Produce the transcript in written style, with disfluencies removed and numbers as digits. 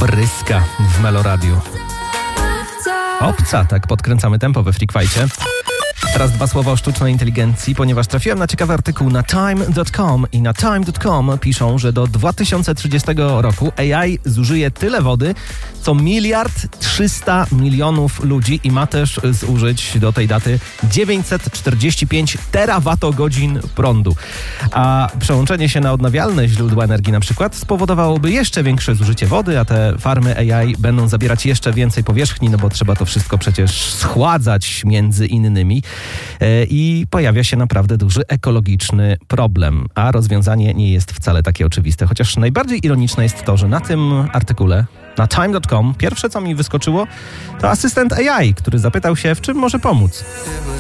Bryska w Meloradiu. Obca, tak podkręcamy tempo we Freak Fight'cie. Teraz 2 słowa o sztucznej inteligencji, ponieważ trafiłem na ciekawy artykuł na time.com i na time.com piszą, że do 2030 roku AI zużyje tyle wody, co 1,3 miliarda ludzi i ma też zużyć do tej daty 945 terawatogodzin prądu. A przełączenie się na odnawialne źródła energii na przykład spowodowałoby jeszcze większe zużycie wody, a te farmy AI będą zabierać jeszcze więcej powierzchni, no bo trzeba to wszystko przecież schładzać między innymi. I pojawia się naprawdę duży ekologiczny problem, a rozwiązanie nie jest wcale takie oczywiste. Chociaż najbardziej ironiczne jest to, że na tym artykule, na time.com, pierwsze co mi wyskoczyło, to asystent AI, który zapytał się, w czym może pomóc.